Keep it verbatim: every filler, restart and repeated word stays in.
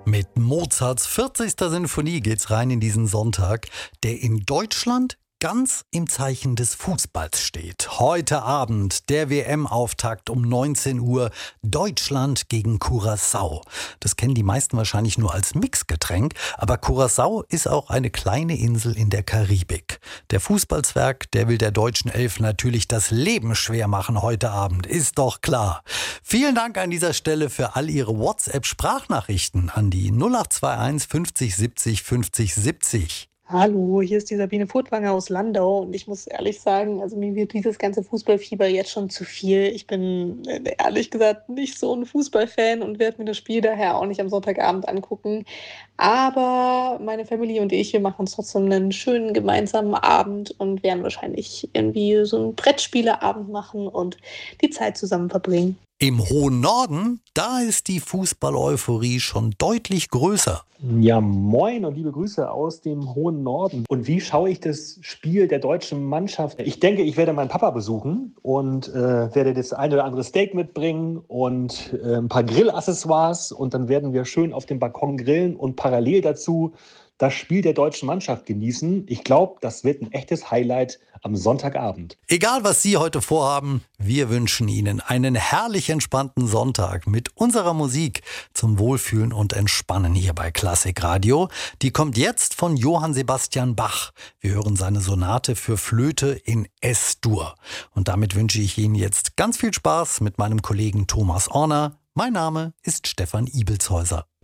Mit Mozarts vierzigster Sinfonie geht's rein in diesen Sonntag, der in Deutschland ganz im Zeichen des Fußballs steht. Heute Abend der W M-Auftakt um neunzehn Uhr, Deutschland gegen Curaçao. Das kennen die meisten wahrscheinlich nur als Mixgetränk, aber Curaçao ist auch eine kleine Insel in der Karibik. Der Fußballzwerg, der will der deutschen Elf natürlich das Leben schwer machen heute Abend, ist doch klar. Vielen Dank an dieser Stelle für all Ihre WhatsApp-Sprachnachrichten an die null acht zwei eins fünfzig siebzig fünfzig siebzig. Hallo, hier ist die Sabine Furtwanger aus Landau und ich muss ehrlich sagen, also mir wird dieses ganze Fußballfieber jetzt schon zu viel. Ich bin äh, ehrlich gesagt nicht so ein Fußballfan und werde mir das Spiel daher auch nicht am Sonntagabend angucken. Aber meine Familie und ich, wir machen uns trotzdem einen schönen gemeinsamen Abend und werden wahrscheinlich irgendwie so einen Brettspieleabend machen und die Zeit zusammen verbringen. Im hohen Norden, da ist die Fußball-Euphorie schon deutlich größer. Ja, moin und liebe Grüße aus dem hohen Norden. Und wie schaue ich das Spiel der deutschen Mannschaft? Ich denke, ich werde meinen Papa besuchen und äh, werde das eine oder andere Steak mitbringen und äh, ein paar Grillaccessoires. Und dann werden wir schön auf dem Balkon grillen und parallel dazu das Spiel der deutschen Mannschaft genießen. Ich glaube, das wird ein echtes Highlight am Sonntagabend. Egal, was Sie heute vorhaben, wir wünschen Ihnen einen herrlich entspannten Sonntag mit unserer Musik zum Wohlfühlen und Entspannen hier bei Klassik Radio. Die kommt jetzt von Johann Sebastian Bach. Wir hören seine Sonate für Flöte in Es-Dur. Und damit wünsche ich Ihnen jetzt ganz viel Spaß mit meinem Kollegen Thomas Orner. Mein Name ist Stefan Ibelshäuser.